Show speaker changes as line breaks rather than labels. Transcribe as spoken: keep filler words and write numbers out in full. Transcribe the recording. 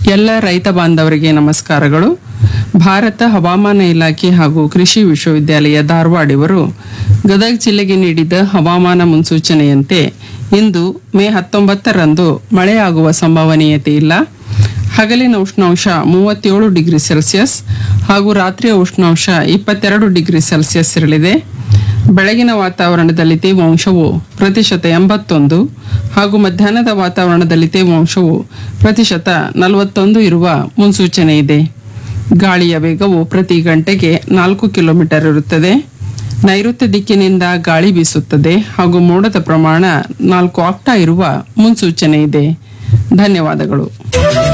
ಎಲ್ಲ ರೈತ ಬಾಂಧವರಿಗೆ ನಮಸ್ಕಾರಗಳು. ಭಾರತ ಹವಾಮಾನ ಇಲಾಖೆ ಹಾಗೂ ಕೃಷಿ ವಿಶ್ವವಿದ್ಯಾಲಯ ಧಾರವಾಡ ಇವರು ಗದಗ ಜಿಲ್ಲೆಗೆ ನೀಡಿದ ಹವಾಮಾನ ಮುನ್ಸೂಚನೆಯಂತೆ ಇಂದು ಮೇ ಹತ್ತೊಂಬತ್ತರಂದು ಮಳೆಯಾಗುವ ಸಂಭವನೀಯತೆ ಇಲ್ಲ. ಹಗಲಿನ ಉಷ್ಣಾಂಶ ಮೂವತ್ತೇಳು ಡಿಗ್ರಿ ಸೆಲ್ಸಿಯಸ್ ಹಾಗೂ ರಾತ್ರಿಯ ಉಷ್ಣಾಂಶ ಇಪ್ಪತ್ತೆರಡು ಡಿಗ್ರಿ ಸೆಲ್ಸಿಯಸ್ ಇರಲಿದೆ. ಬೆಳಗಿನ ವಾತಾವರಣದಲ್ಲಿ ತೇವಾಂಶವು ಪ್ರತಿಶತ ಎಂಬತ್ತೊಂದು ಹಾಗೂ ಮಧ್ಯಾಹ್ನದ ವಾತಾವರಣದಲ್ಲಿ ತೇವಾಂಶವು ಪ್ರತಿಶತ ನಲವತ್ತೊಂದು ಇರುವ ಮುನ್ಸೂಚನೆ ಇದೆ. ಗಾಳಿಯ ವೇಗವು ಪ್ರತಿ ಗಂಟೆಗೆ ನಾಲ್ಕು ಕಿಲೋಮೀಟರ್ ಇರುತ್ತದೆ. ನೈಋತ್ಯ ದಿಕ್ಕಿನಿಂದ ಗಾಳಿ ಬೀಸುತ್ತದೆ ಹಾಗೂ ಮೋಡದ ಪ್ರಮಾಣ ನಾಲ್ಕು ಆಕ್ಟಾ ಇರುವ ಮುನ್ಸೂಚನೆ ಇದೆ. ಧನ್ಯವಾದಗಳು.